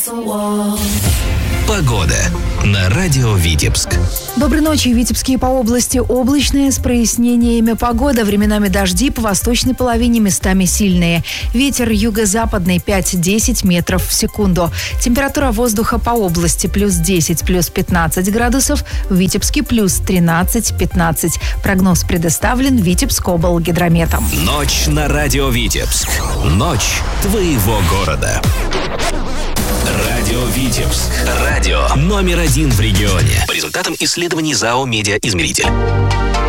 Погода на радио Витебск. Доброй ночи, Витебские по области. Облачная с прояснениями погода. Временами дожди, по восточной половине местами сильные. Ветер юго-западный 5-10 метров в секунду. Температура воздуха по области плюс 10, плюс 15 градусов. В Витебске плюс 13-15. Прогноз предоставлен Витебскоблгидрометом. Ночь на радио Витебск. Ночь твоего города. Радио Витебск. Радио номер 1 в регионе. По результатам исследований ЗАО «Медиаизмеритель».